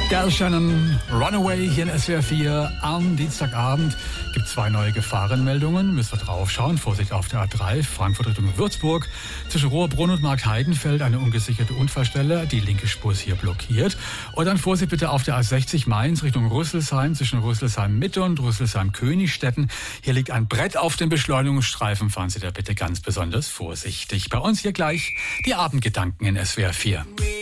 Del Shannon, Runaway hier in SWR 4 am Dienstagabend. Gibt 2 neue Gefahrenmeldungen, müsst ihr drauf schauen. Vorsicht auf der A3, Frankfurt Richtung Würzburg. Zwischen Rohrbrunn und Markheidenfeld eine ungesicherte Unfallstelle. Die linke Spur ist hier blockiert. Und dann Vorsicht bitte auf der A60 Mainz Richtung Rüsselsheim. Zwischen Rüsselsheim Mitte und Rüsselsheim Königstetten. Hier liegt ein Brett auf dem Beschleunigungsstreifen. Fahren Sie da bitte ganz besonders vorsichtig. Bei uns hier gleich die Abendgedanken in SWR 4.